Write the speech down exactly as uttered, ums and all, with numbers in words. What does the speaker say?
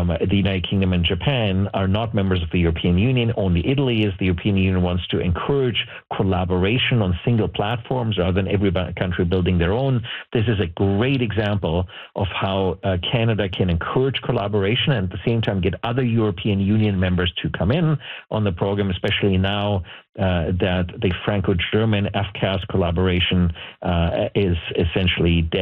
um, the United Kingdom and Japan are not members of the European Union. Only Italy is. The European Union wants to encourage collaboration on single platforms rather than every country building their own. This is a great example of how uh, Canada can encourage collaboration and at the same time get other European Union members to come in on the program, especially now uh, that the Franco-German F C A S collaboration uh, is essentially dead.